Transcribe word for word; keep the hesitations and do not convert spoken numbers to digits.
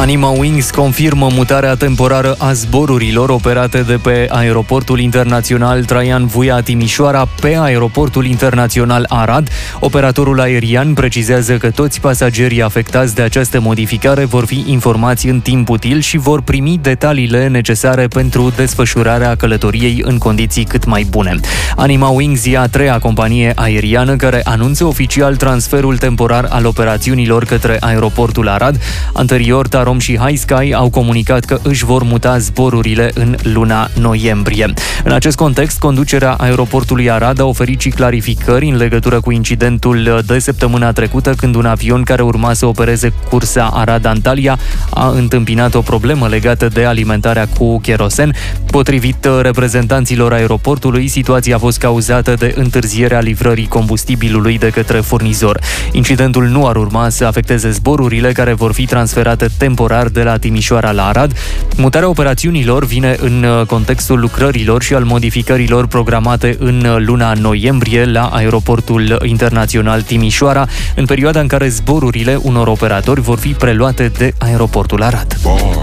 Anima Wings confirmă mutarea temporară a zborurilor operate de pe Aeroportul Internațional Traian Vuia Timișoara pe Aeroportul Internațional Arad. Operatorul aerian precizează că toți pasagerii afectați de această modificare vor fi informați în timp util și vor primi detaliile necesare pentru desfășurarea călătoriei în condiții cât mai bune. Anima Wings e a treia companie aeriană care anunță oficial transferul temporar al operațiunilor către Aeroportul Arad. Anterior, Tarom și High Sky au comunicat că își vor muta zborurile în luna noiembrie. În acest context, conducerea Aeroportului Arad a oferit și clarificări în legătură cu incidentul de săptămâna trecută, când un avion care urma să opereze cursa Arad-Antalya a întâmpinat o problemă legată de alimentarea cu kerosen. Potrivit reprezentanților aeroportului, situația a fost cauzată de întârzierea livrării combustibilului de către furnizor. Incidentul nu ar urma să afecteze zborurile care vor fi transferate temporar de la Timișoara la Arad. Mutarea operațiunilor vine în contextul lucrărilor și al modificărilor programate în luna noiembrie la Aeroportul Internațional Timișoara, în perioada în care zborurile unor operatori vor fi preluate de Aeroportul Arad.